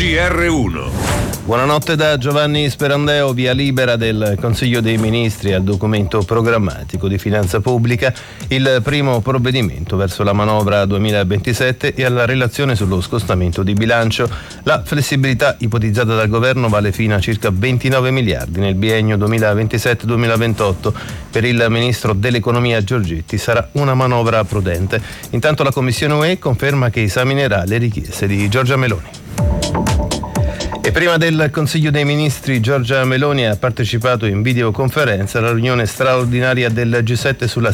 GR1. Buonanotte da Giovanni Sperandeo, via libera del Consiglio dei Ministri al documento programmatico di finanza pubblica, il primo provvedimento verso la manovra 2027 e alla relazione sullo scostamento di bilancio. La flessibilità ipotizzata dal governo vale fino a circa 29 miliardi nel biennio 2027-2028. Per il ministro dell'economia Giorgetti sarà una manovra prudente. Intanto la Commissione UE conferma che esaminerà le richieste di Giorgia Meloni. E prima del Consiglio dei Ministri, Giorgia Meloni ha partecipato in videoconferenza alla riunione straordinaria del G7 sulla